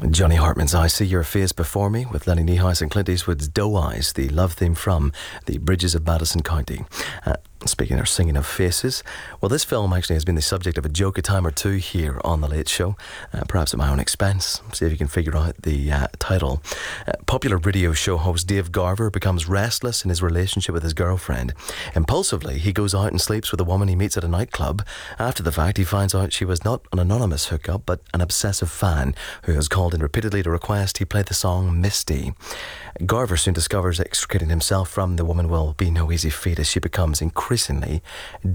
Johnny Hartman's I See Your Face Before Me with Lenny Niehaus and Clint Eastwood's Doe Eyes, the love theme from The Bridges of Madison County. Speaking or singing of faces, well, this film actually has been the subject of a joke a time or two here on The Late Show, perhaps at my own expense. See if you can figure out the title. Popular radio show host Dave Garver becomes restless in his relationship with his girlfriend. Impulsively, he goes out and sleeps with a woman he meets at a nightclub. After the fact, he finds out she was not an anonymous hookup, but an obsessive fan who has called in repeatedly to request he play the song Misty. Garver soon discovers extricating himself from the woman will be no easy feat as she becomes increasingly